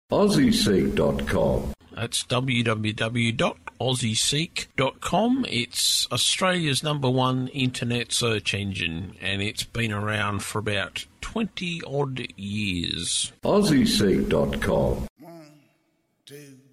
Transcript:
AussieSeek.com. That's www.aussieseek.com. It's Australia's #1 internet search engine, and it's been around for about 20-odd years. AussieSeek.com. 1, 2,